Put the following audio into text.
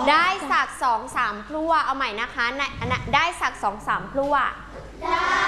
ได้สัก2-3 พลั่วเอาใหม่นะคะได้สัก2-3 พลั่วได้